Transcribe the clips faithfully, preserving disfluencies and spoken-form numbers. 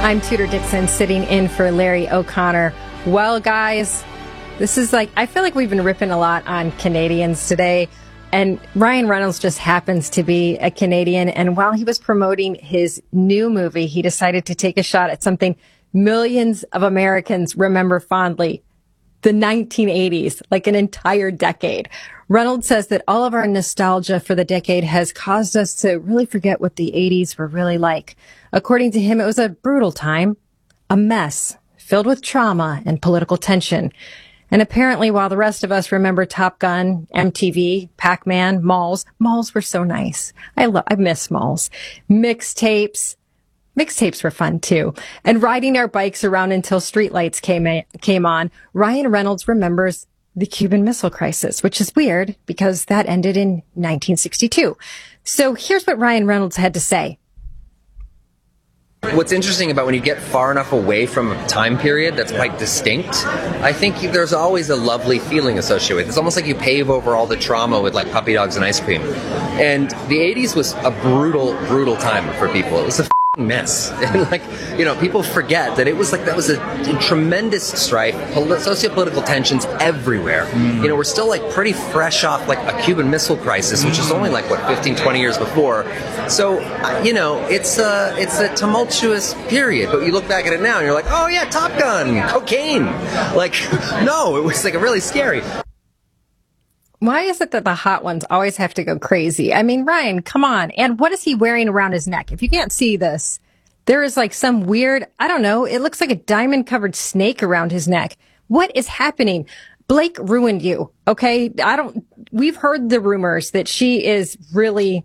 I'm Tudor Dixon, sitting in for Larry O'Connor. Well, guys, this is like, I feel like we've been ripping a lot on Canadians today. And Ryan Reynolds just happens to be a Canadian. And while he was promoting his new movie, he decided to take a shot at something millions of Americans remember fondly. The nineteen eighties, like an entire decade. Reynolds says that all of our nostalgia for the decade has caused us to really forget what the eighties were really like. According to him, it was a brutal time, a mess filled with trauma and political tension. And apparently, while the rest of us remember Top Gun, M T V, Pac-Man, malls, malls were so nice. I love, I miss malls. Mixtapes. Mixtapes were fun, too. And riding our bikes around until streetlights came, a- came on, Ryan Reynolds remembers the Cuban Missile Crisis, which is weird because that ended in nineteen sixty-two. So here's what Ryan Reynolds had to say. What's interesting about when you get far enough away from a time period that's quite distinct, I think there's always a lovely feeling associated with it. It's almost like you pave over all the trauma with like puppy dogs and ice cream. And the eighties was a brutal, brutal time for people. It was a mess. And like, you know, people forget that it was like, that was a, a tremendous strife, poli- socio-political tensions everywhere. Mm. You know, we're still like pretty fresh off like a Cuban Missile Crisis, which is only like, what, fifteen, twenty years before. So, uh, you know, it's a, it's a tumultuous period, but you look back at it now and you're like, oh yeah, Top Gun, cocaine. Like, no, it was like really scary. Why is it that the hot ones always have to go crazy? I mean, Ryan, come on. And what is he wearing around his neck? If you can't see this, there is like some weird, I don't know, it looks like a diamond covered snake around his neck. What is happening? Blake ruined you. Okay. I don't, we've heard the rumors that she is really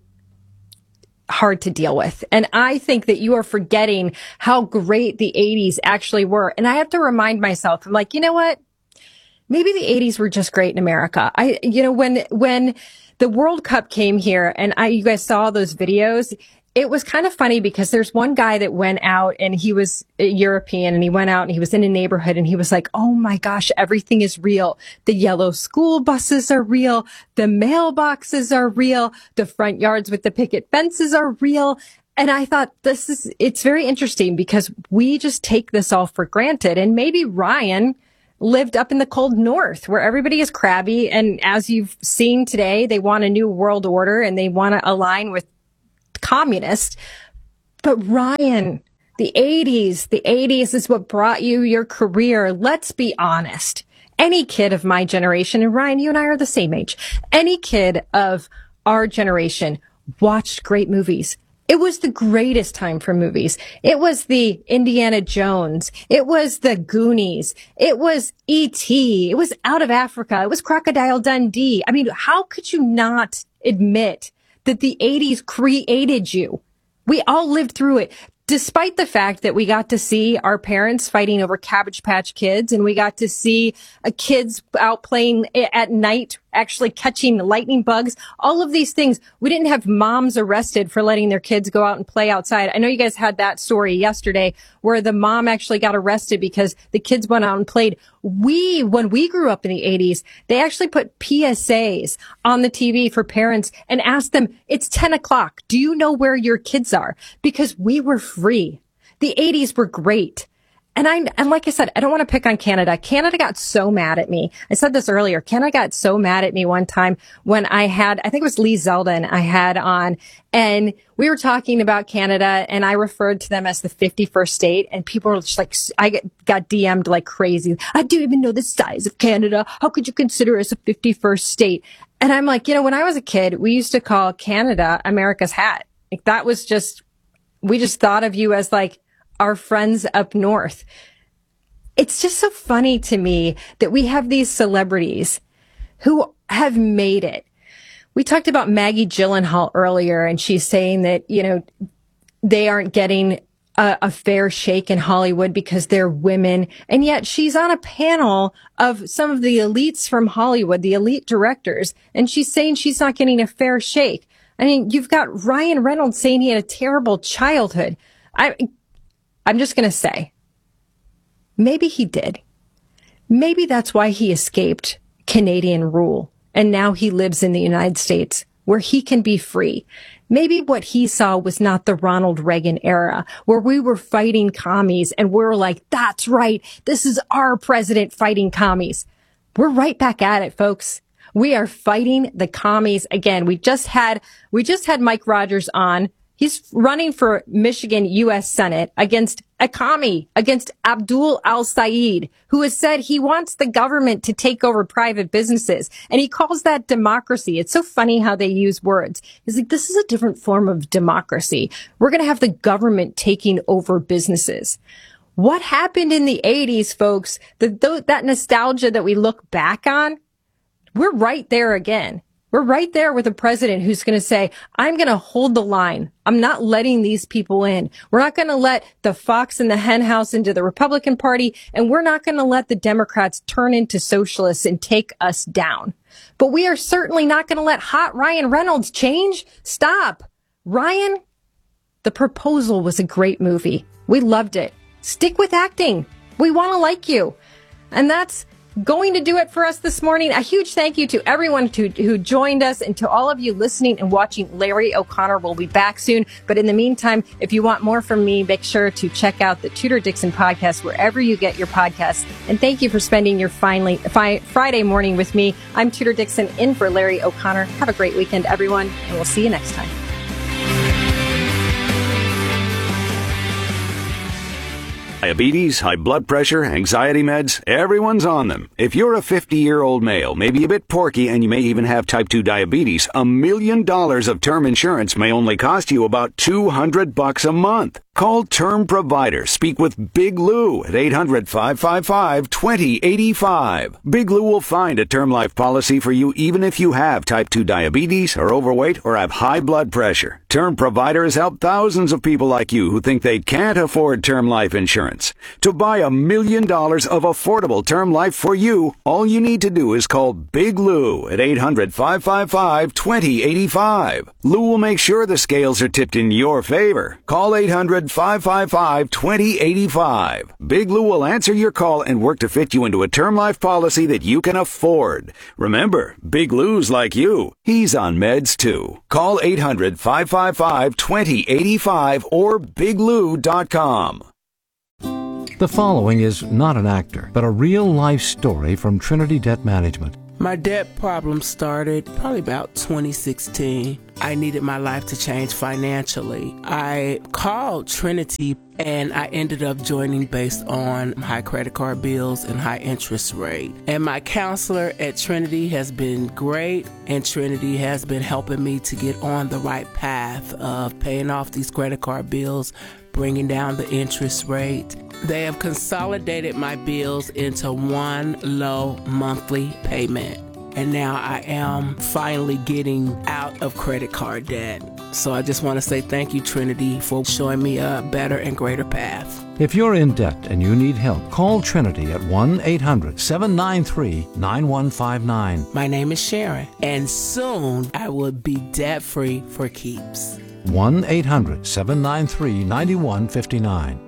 hard to deal with. And I think that you are forgetting how great the eighties actually were. And I have to remind myself, I'm like, you know what? Maybe the eighties were just great in America. I, you know, when, when the World Cup came here and I, you guys saw those videos, it was kind of funny because there's one guy that went out and he was European and he went out and he was in a neighborhood and he was like, oh my gosh, everything is real. The yellow school buses are real. The mailboxes are real. The front yards with the picket fences are real. And I thought this is, it's very interesting because we just take this all for granted. And maybe Ryan lived up in the cold north where everybody is crabby. And as you've seen today, they want a new world order and they want to align with communists. But Ryan, the eighties, the eighties is what brought you your career. Let's be honest. Any kid of my generation, and Ryan, you and I are the same age, any kid of our generation watched great movies. It was the greatest time for movies. It was the Indiana Jones. It was the Goonies. It was E T. It was Out of Africa. It was Crocodile Dundee. I mean, how could you not admit that the eighties created you? We all lived through it. Despite the fact that we got to see our parents fighting over Cabbage Patch Kids and we got to see uh, kids out playing at night, actually catching lightning bugs, all of these things. We didn't have moms arrested for letting their kids go out and play outside. I know you guys had that story yesterday where the mom actually got arrested because the kids went out and played. We, when we grew up in the eighties, they actually put P S As on the T V for parents and asked them, it's ten o'clock. Do you know where your kids are? Because we were free. The eighties were great. And I, and like I said, I don't want to pick on Canada. Canada got so mad at me. I said this earlier. Canada got so mad at me one time when I had, I think it was Lee Zeldin I had on, and we were talking about Canada and I referred to them as the fifty-first state, and people were just like, I get, got D M'd like crazy. I don't even know the size of Canada. How could you consider us a fifty-first state? And I'm like, you know, when I was a kid, we used to call Canada America's hat. Like that was just, we just thought of you as like, our friends up north. It's just so funny to me that we have these celebrities who have made it. We talked about Maggie Gyllenhaal earlier, and she's saying that, you know, they aren't getting a, a fair shake in Hollywood because they're women. And yet she's on a panel of some of the elites from Hollywood, the elite directors, and she's saying she's not getting a fair shake. I mean, you've got Ryan Reynolds saying he had a terrible childhood. I I'm just going to say, maybe he did. Maybe that's why he escaped Canadian rule. And now he lives in the United States where he can be free. Maybe what he saw was not the Ronald Reagan era where we were fighting commies and we're like, that's right. This is our president fighting commies. We're right back at it, folks. We are fighting the commies again. We just had, we just had Mike Rogers on. He's running for Michigan U S Senate against a commie, against Abdul al-Sayed, who has said he wants the government to take over private businesses. And he calls that democracy. It's so funny how they use words. He's like, this is a different form of democracy. We're going to have the government taking over businesses. What happened in the eighties, folks, the, that nostalgia that we look back on, we're right there again. We're right there with a president who's going to say, I'm going to hold the line. I'm not letting these people in. We're not going to let the fox in the hen house into the Republican Party, and we're not going to let the Democrats turn into socialists and take us down. But we are certainly not going to let hot Ryan Reynolds change. Stop. Ryan, The Proposal was a great movie. We loved it. Stick with acting. We want to like you. And that's going to do it for us this morning. A huge thank you to everyone to, who joined us, and to all of you listening and watching. Larry O'Connor will be back soon. But in the meantime, if you want more from me, make sure to check out the Tudor Dixon podcast wherever you get your podcasts. And thank you for spending your finally, fi- Friday morning with me. I'm Tudor Dixon in for Larry O'Connor. Have a great weekend, everyone, and we'll see you next time. Diabetes, high blood pressure, anxiety meds, everyone's on them. If you're a fifty-year-old male, maybe a bit porky, and you may even have type two diabetes, a million dollars of term insurance may only cost you about two hundred bucks a month. Call Term Provider. Speak with Big Lou at eight hundred, five five five, two zero eight five. Big Lou will find a term life policy for you even if you have type two diabetes, are overweight, or have high blood pressure. Term Provider has helped thousands of people like you who think they can't afford term life insurance. To buy a million dollars of affordable term life for you, all you need to do is call Big Lou at eight hundred, five five five, two zero eight five. Lou will make sure the scales are tipped in your favor. Call eight hundred, five five five, two zero eight five. Big Lou will answer your call and work to fit you into a term life policy that you can afford. Remember, Big Lou's like you. He's on meds too. Call eight hundred, five five five, two zero eight five or big lou dot com. The following is not an actor, but a real-life story from Trinity Debt Management. My debt problem started probably about twenty sixteen. I needed my life to change financially. I called Trinity and I ended up joining based on high credit card bills and high interest rate. And my counselor at Trinity has been great, and Trinity has been helping me to get on the right path of paying off these credit card bills, bringing down the interest rate. They have consolidated my bills into one low monthly payment. And now I am finally getting out of credit card debt. So I just want to say thank you, Trinity, for showing me a better and greater path. If you're in debt and you need help, call Trinity at one eight hundred, seven nine three, nine one five nine. My name is Sharon, and soon I will be debt-free for keeps. one eight hundred, seven nine three, nine one five nine.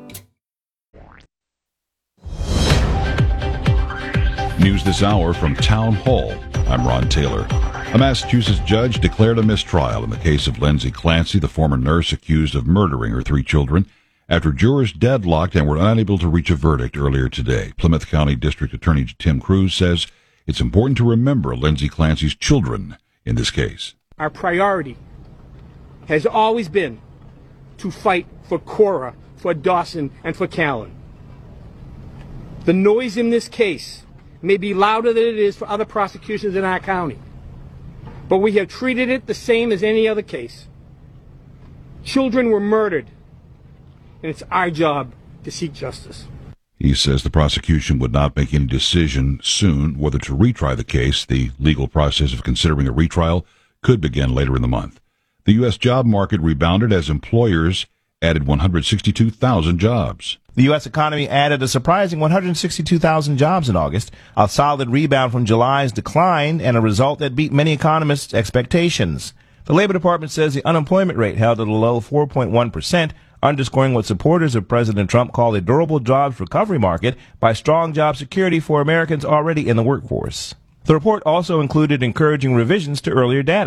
News this hour from Town Hall. I'm Ron Taylor. A Massachusetts judge declared a mistrial in the case of Lindsay Clancy, the former nurse accused of murdering her three children, after jurors deadlocked and were unable to reach a verdict earlier today. Plymouth County District Attorney Tim Cruz says it's important to remember Lindsay Clancy's children in this case. Our priority has always been to fight for Cora, for Dawson, and for Callan. The noise in this case may be louder than it is for other prosecutions in our county, but we have treated it the same as any other case. Children were murdered, and it's our job to seek justice. He says the prosecution would not make any decision soon whether to retry the case. The legal process of considering a retrial could begin later in the month. The U S job market rebounded as employers added one hundred sixty-two thousand jobs. The U S economy added a surprising one hundred sixty-two thousand jobs in August, a solid rebound from July's decline, and a result that beat many economists' expectations. The Labor Department says the unemployment rate held at a low four point one percent, underscoring what supporters of President Trump call a durable jobs recovery market by strong job security for Americans already in the workforce. The report also included encouraging revisions to earlier data.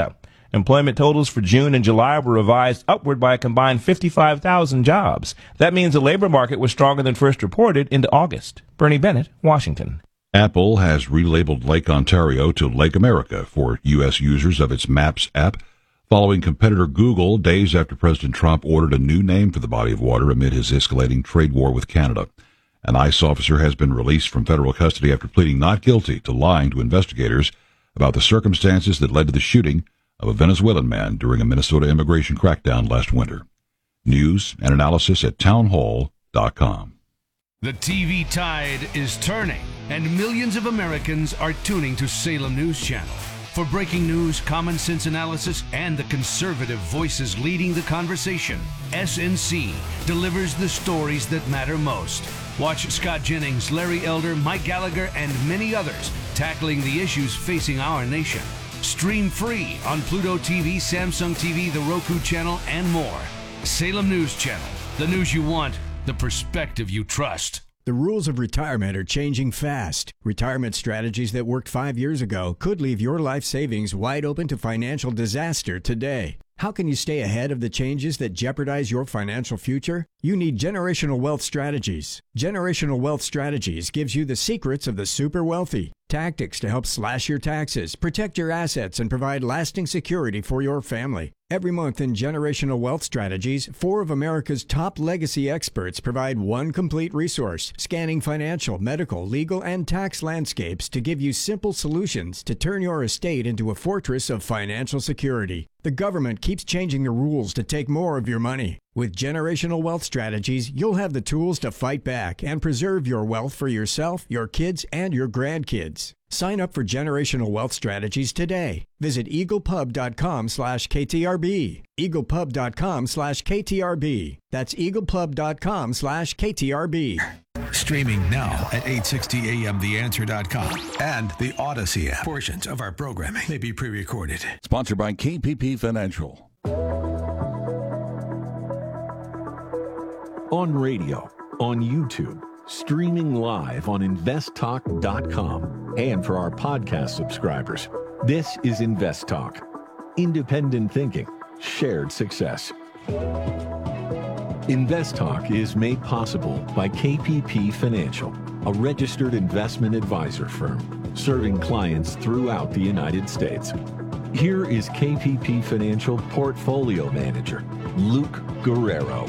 Employment totals for June and July were revised upward by a combined fifty-five thousand jobs. That means the labor market was stronger than first reported into August. Bernie Bennett, Washington. Apple has relabeled Lake Ontario to Lake America for U S users of its Maps app, following competitor Google days after President Trump ordered a new name for the body of water amid his escalating trade war with Canada. An ICE officer has been released from federal custody after pleading not guilty to lying to investigators about the circumstances that led to the shooting of a Venezuelan man during a Minnesota immigration crackdown last winter. News and analysis at townhall dot com. The T V tide is turning, and millions of Americans are tuning to Salem News Channel. For breaking news, common sense analysis, and the conservative voices leading the conversation, S N C delivers the stories that matter most. Watch Scott Jennings, Larry Elder, Mike Gallagher, and many others tackling the issues facing our nation. Stream free on Pluto T V, Samsung T V, the Roku channel, and more. Salem News Channel. The news you want, the perspective you trust. The rules of retirement are changing fast. Retirement strategies that worked five years ago could leave your life savings wide open to financial disaster today. How can you stay ahead of the changes that jeopardize your financial future? You need Generational Wealth Strategies. Generational Wealth Strategies gives you the secrets of the super wealthy. Tactics to help slash your taxes, protect your assets, and provide lasting security for your family. Every month in Generational Wealth Strategies, four of America's top legacy experts provide one complete resource, scanning financial, medical, legal, and tax landscapes to give you simple solutions to turn your estate into a fortress of financial security. The government keeps changing the rules to take more of your money. With Generational Wealth Strategies, you'll have the tools to fight back and preserve your wealth for yourself, your kids, and your grandkids. Sign up for Generational Wealth Strategies today. Visit eaglepub.com slash KTRB. eaglepub.com slash KTRB. That's eaglepub.com slash KTRB. Streaming now at eight sixty A M the answer dot com and the Odyssey app. Portions of our programming may be pre-recorded. Sponsored by K P P Financial. On radio, on YouTube, streaming live on invest talk dot com, and for our podcast subscribers. This is InvestTalk. Independent thinking, shared success. InvestTalk is made possible by K P P Financial, a registered investment advisor firm serving clients throughout the United States. Here is K P P Financial Portfolio Manager, Luke Guerrero.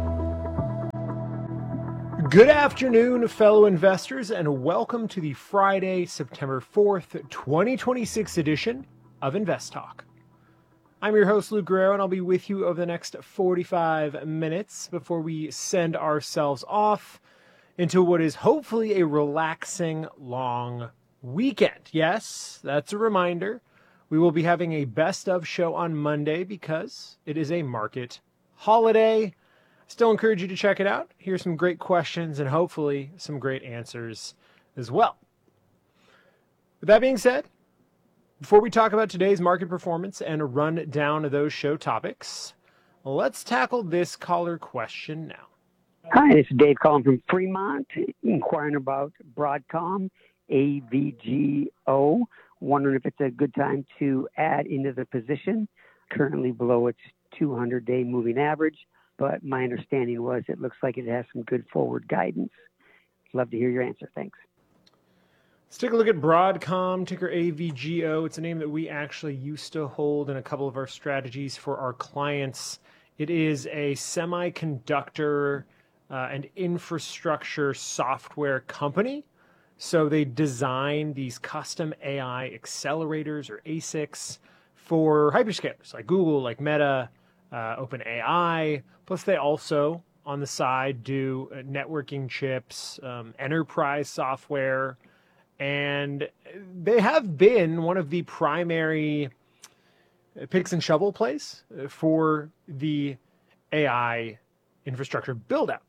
Good afternoon, fellow investors, and welcome to the Friday, September fourth, twenty twenty-six edition of InvestTalk. I'm your host, Luke Guerrero, and I'll be with you over the next forty-five minutes before we send ourselves off into what is hopefully a relaxing, long weekend. Yes, that's a reminder. We will be having a best of show on Monday because it is a market holiday. Still encourage you to check it out. Here's some great questions and hopefully some great answers as well. With that being said, before we talk about today's market performance and run down those show topics, let's tackle this caller question now. Hi, this is Dave calling from Fremont, inquiring about Broadcom, A V G O. Wondering if it's a good time to add into the position. Currently below its two hundred day moving average. But my understanding was it looks like it has some good forward guidance. Love to hear your answer. Thanks. Let's take a look at Broadcom, ticker A V G O. It's a name that we actually used to hold in a couple of our strategies for our clients. It is a semiconductor uh, and infrastructure software company. So they design these custom A I accelerators or A S I Cs for hyperscalers like Google, like Meta, uh, OpenAI. Plus, they also, on the side, do networking chips, um, enterprise software, and they have been one of the primary picks and shovel plays for the A I infrastructure build-out.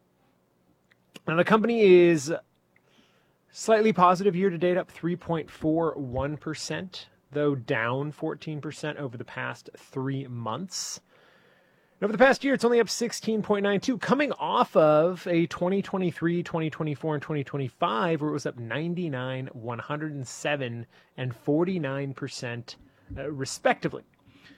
Now, the company is slightly positive year-to-date, up three point four one percent, though down fourteen percent over the past three months. And over the past year, it's only up sixteen point nine two, coming off of a twenty twenty-three, twenty twenty-four, and twenty twenty-five, where it was up ninety-nine, one hundred seven, and forty-nine percent, uh, respectively.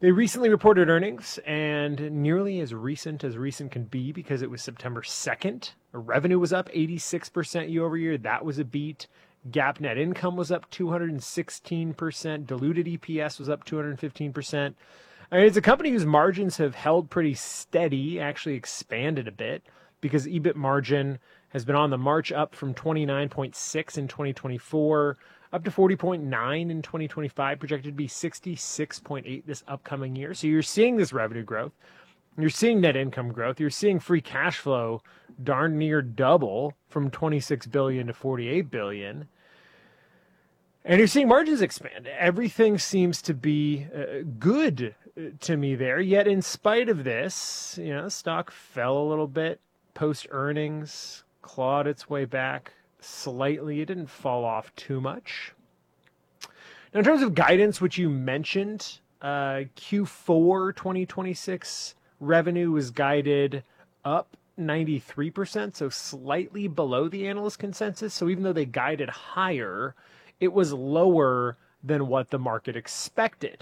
They recently reported earnings, and nearly as recent as recent can be because it was September second. Revenue was up eighty-six percent year over year. That was a beat. GAAP net income was up two hundred sixteen percent. Diluted E P S was up two hundred fifteen percent. I mean, it's a company whose margins have held pretty steady, actually expanded a bit, because E B I T margin has been on the march up from twenty-nine point six in twenty twenty-four up to forty point nine in twenty twenty-five, projected to be sixty-six point eight this upcoming year. So you're seeing this revenue growth. You're seeing net income growth. You're seeing free cash flow darn near double from twenty-six billion dollars to forty-eight billion dollars. And you're seeing margins expand. Everything seems to be uh, good to me there. Yet in spite of this, you know, the stock fell a little bit post earnings, clawed its way back slightly. It didn't fall off too much. Now, in terms of guidance, which you mentioned, uh, Q four twenty twenty-six revenue was guided up ninety-three percent, so slightly below the analyst consensus. So even though they guided higher, it was lower than what the market expected.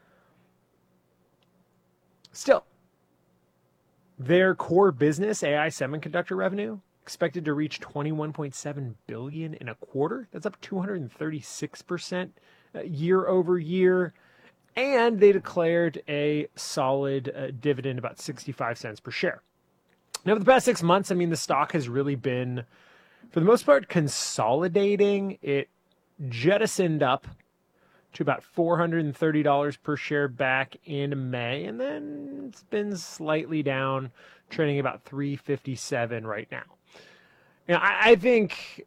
Still, their core business, A I semiconductor revenue, expected to reach twenty-one point seven billion dollars in a quarter. That's up two hundred thirty-six percent year over year. And they declared a solid uh, dividend, about sixty-five cents per share. Now, for the past six months, I mean, the stock has really been, for the most part, consolidating. It jettisoned up to about four hundred thirty dollars per share back in May, and then it's been slightly down, trading about three fifty-seven right now. You know, I, I think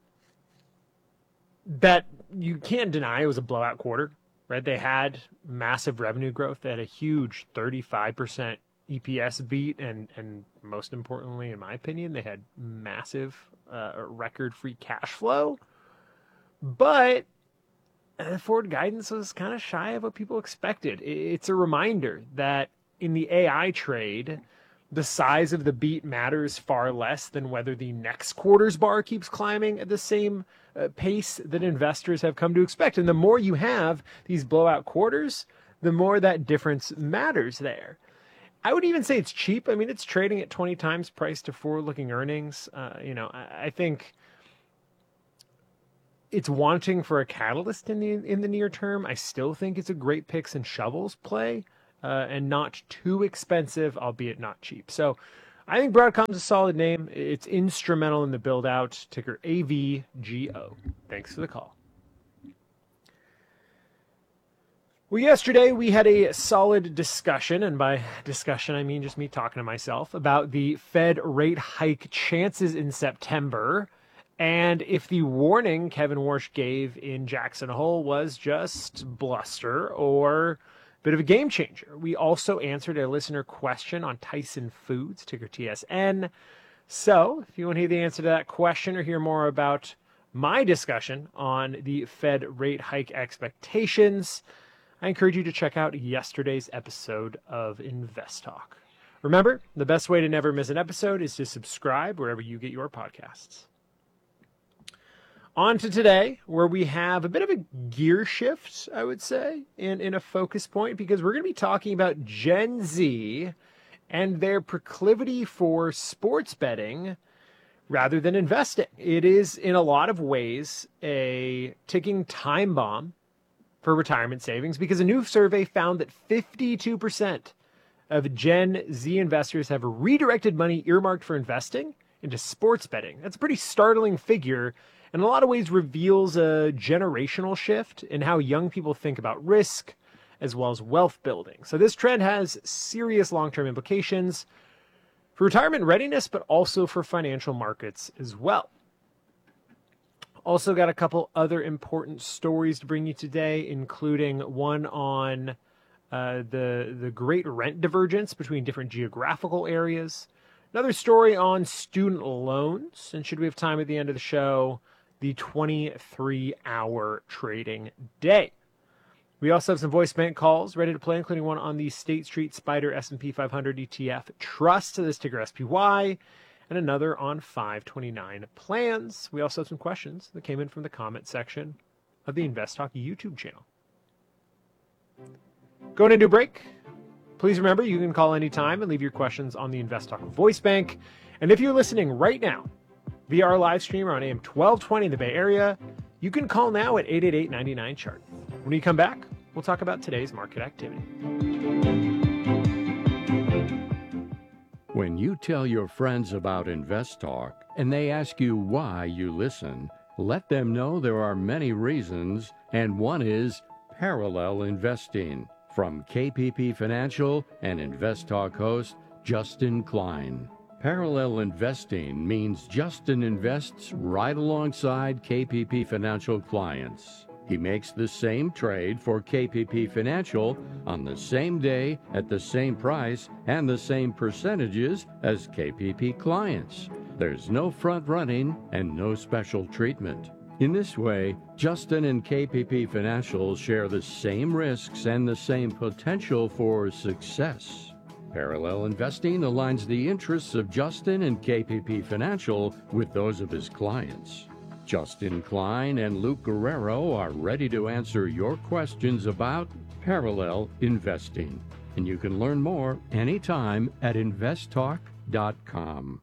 that you can't deny it was a blowout quarter, right? They had massive revenue growth. They had a huge thirty-five percent E P S beat, and and most importantly, in my opinion, they had massive uh, record free cash flow. But the forward guidance was kind of shy of what people expected. It's a reminder that in the A I trade, the size of the beat matters far less than whether the next quarter's bar keeps climbing at the same uh, pace that investors have come to expect. And the more you have these blowout quarters, the more that difference matters there. I would even say it's cheap. I mean, it's trading at twenty times price to forward-looking earnings. Uh, you know, I, I think it's wanting for a catalyst in the in the near term. I still think it's a great picks and shovels play, uh, and not too expensive, albeit not cheap. So I think Broadcom's a solid name. It's instrumental in the build out. Ticker A V G O. Thanks for the call. Well, yesterday we had a solid discussion, and by discussion I mean just me talking to myself, about the Fed rate hike chances in September, and if the warning Kevin Warsh gave in Jackson Hole was just bluster or a bit of a game changer. We also answered a listener question on Tyson Foods, ticker T S N. So if you want to hear the answer to that question or hear more about my discussion on the Fed rate hike expectations, I encourage you to check out yesterday's episode of Invest Talk. Remember, the best way to never miss an episode is to subscribe wherever you get your podcasts. On to today, where we have a bit of a gear shift, I would say, in, in a focus point, because we're going to be talking about Gen Z and their proclivity for sports betting rather than investing. It is, in a lot of ways, a ticking time bomb for retirement savings, because a new survey found that fifty-two percent of Gen Z investors have redirected money earmarked for investing into sports betting. That's a pretty startling figure, and in a lot of ways reveals a generational shift in how young people think about risk as well as wealth building. So this trend has serious long-term implications for retirement readiness, but also for financial markets as well. Also got a couple other important stories to bring you today, including one on uh, the, the great rent divergence between different geographical areas. Another story on student loans. And should we have time at the end of the show, the twenty-three hour trading day. We also have some voice bank calls ready to play, including one on the State Street Spider S and P five hundred E T F Trust, this ticker S P Y, and another on five twenty-nine plans. We also have some questions that came in from the comment section of the Invest Talk YouTube channel. Going into a break. Please remember, you can call anytime and leave your questions on the Invest Talk voice bank. And if you're listening right now via our live stream on A M twelve twenty in the Bay Area, you can call now at eight eight eight, nine nine, chart. When we come back, we'll talk about today's market activity. When you tell your friends about Invest Talk and they ask you why you listen, let them know there are many reasons, and one is parallel investing. From K P P Financial and Invest Talk host Justin Klein. Parallel investing means Justin invests right alongside K P P Financial clients. He makes the same trade for K P P Financial on the same day at the same price and the same percentages as K P P clients. There's no front running and no special treatment. In this way, Justin and K P P Financial share the same risks and the same potential for success. Parallel investing aligns the interests of Justin and K P P Financial with those of his clients. Justin Klein and Luke Guerrero are ready to answer your questions about parallel investing. And you can learn more anytime at invest talk dot com.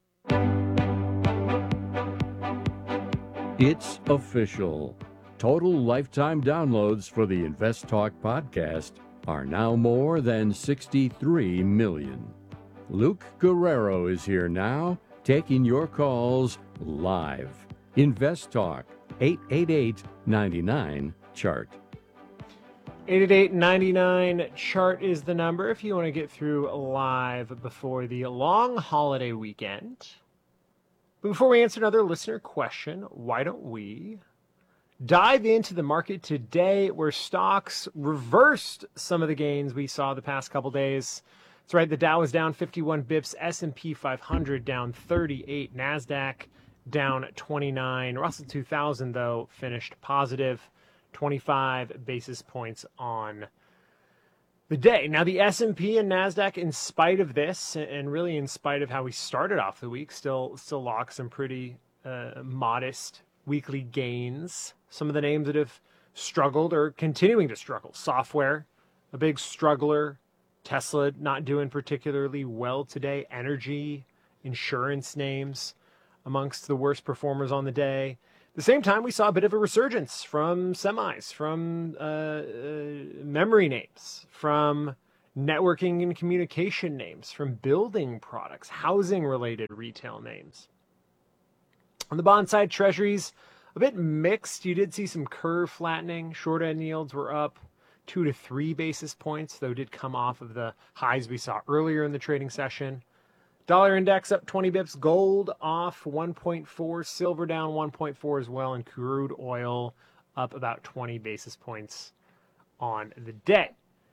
It's official. Total lifetime downloads for the Invest Talk podcast are now more than sixty-three million. Luke Guerrero is here now, taking your calls live. Invest Talk, eight eight eight, nine nine, chart. eight eight eight, nine nine, chart is the number if you want to get through live before the long holiday weekend. But before we answer another listener question, why don't we dive into the market today where stocks reversed some of the gains we saw the past couple days. That's right, the Dow was down fifty-one bips, S and P five hundred down thirty-eight, NASDAQ down twenty-nine. Russell two thousand, though, finished positive, twenty-five basis points on the day. Now, the S and P and NASDAQ, in spite of this, and really in spite of how we started off the week, still still lock some pretty uh, modest weekly gains. Some of the names that have struggled are continuing to struggle. Software, a big struggler. Tesla not doing particularly well today. Energy, insurance names amongst the worst performers on the day. At the same time, we saw a bit of a resurgence from semis, from uh, uh, memory names, from networking and communication names, from building products, housing-related retail names. On the bond side, treasuries, a bit mixed. You did see some curve flattening. Short-end yields were up two to three basis points, though did come off of the highs we saw earlier in the trading session. Dollar index up twenty bips, gold off one point four, silver down one point four as well, and crude oil up about twenty basis points on the day.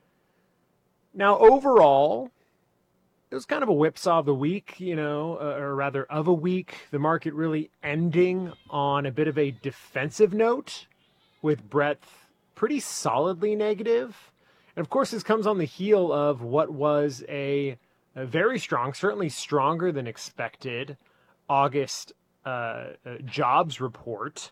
Now, overall, it was kind of a whipsaw of the week, you know, uh, or rather of a week. The market really ending on a bit of a defensive note with breadth pretty solidly negative. And of course, this comes on the heel of what was a A very strong, certainly stronger than expected, August uh, uh, jobs report.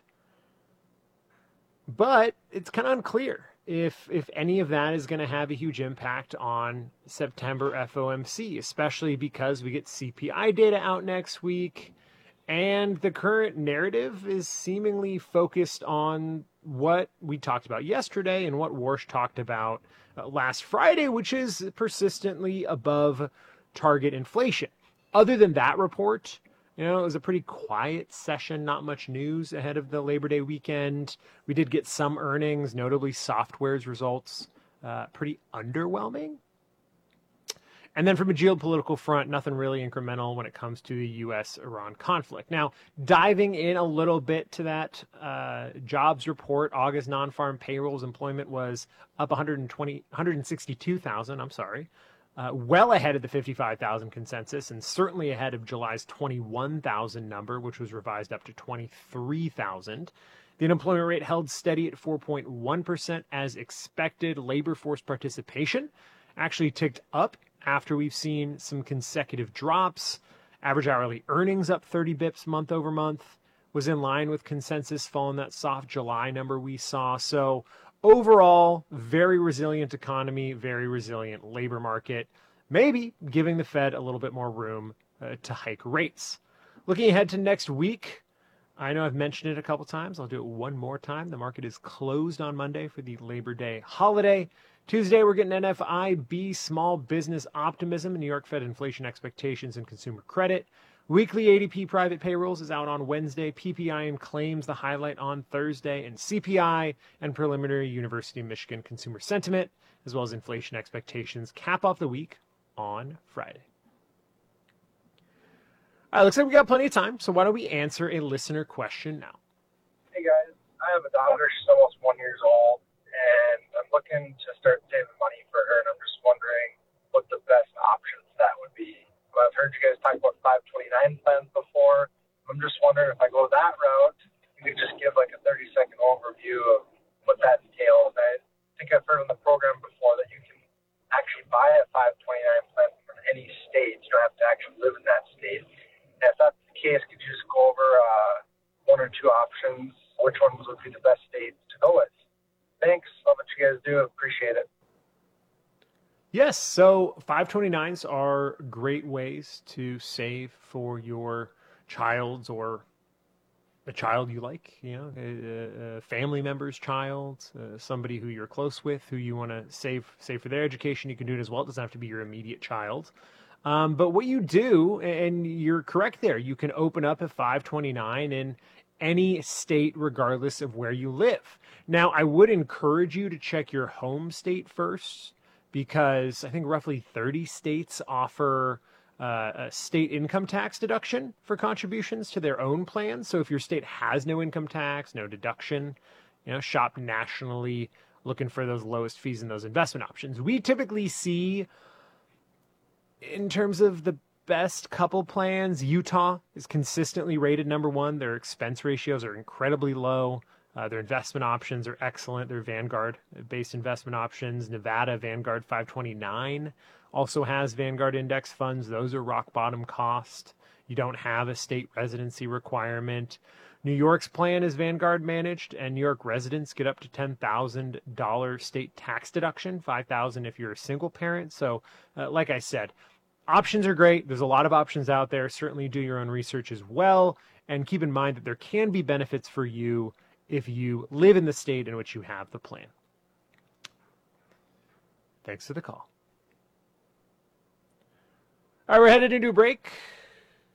But it's kind of unclear if if any of that is going to have a huge impact on September F O M C, especially because we get C P I data out next week. And the current narrative is seemingly focused on what we talked about yesterday and what Warsh talked about uh, last Friday, which is persistently above target inflation. Other than that report, you know, it was a pretty quiet session, not much news ahead of the Labor Day weekend. We did get some earnings, notably software's results, uh, pretty underwhelming. And then from a geopolitical front, nothing really incremental when it comes to the U S Iran conflict. Now, diving in a little bit to that uh, jobs report, August non-farm payrolls employment was up one hundred twenty, one hundred sixty-two thousand, I'm sorry, uh, well ahead of the fifty-five thousand consensus and certainly ahead of July's twenty-one thousand number, which was revised up to twenty-three thousand. The unemployment rate held steady at four point one percent as expected. Labor force participation actually ticked up after we've seen some consecutive drops. Average hourly earnings up thirty bips month over month, was in line with consensus following that soft July number we saw. So overall, very resilient economy, very resilient labor market, maybe giving the Fed a little bit more room uh, to hike rates. Looking ahead to next week, I know I've mentioned it a couple times. I'll do it one more time. The market is closed on Monday for the Labor Day holiday. Tuesday, we're getting N F I B small business optimism, New York Fed inflation expectations, and consumer credit. Weekly A D P private payrolls is out on Wednesday. P P I and claims the highlight on Thursday. And C P I and preliminary University of Michigan consumer sentiment, as well as inflation expectations, cap off the week on Friday. All right, looks like we got plenty of time, so why don't we answer a listener question now? Hey guys, I have a daughter. She's almost one years old, and I'm looking to start saving money for her, and I'm just wondering what the best options that would be. I've heard you guys talk about five twenty-nine plans before. I'm just wondering if I go that route, you could just give like a thirty second overview of what that entails. I think I've heard on the program before that you can actually buy a five twenty-nine plan from any state. You don't have to actually live in that state. And if that's the case, could you just go over uh, one or two options, which ones would be the best states to go with? Thanks. Love what you guys do. Appreciate it. Yes, so five twenty-nines are great ways to save for your child's or a child you like, you know, a, a family member's child, uh, somebody who you're close with, who you want to save save for their education. You can do it as well. It doesn't have to be your immediate child. Um, but what you do, and you're correct there, you can open up a five twenty-nine in any state regardless of where you live. Now, I would encourage you to check your home state first, because I think roughly thirty states offer uh, a state income tax deduction for contributions to their own plans. So if your state has no income tax, no deduction, you know, shop nationally looking for those lowest fees and those investment options. We typically see, in terms of the best couple plans, Utah is consistently rated number one. Their expense ratios are incredibly low. Uh, their investment options are excellent. Their Vanguard-based investment options. Nevada, Vanguard five twenty-nine, also has Vanguard index funds. Those are rock bottom cost. You don't have a state residency requirement. New York's plan is Vanguard managed, and New York residents get up to ten thousand dollars state tax deduction, five thousand dollars if you're a single parent. So, uh, like I said, options are great. There's a lot of options out there. Certainly do your own research as well, and keep in mind that there can be benefits for you if you live in the state in which you have the plan. Thanks for the call. All right, we're headed into a break.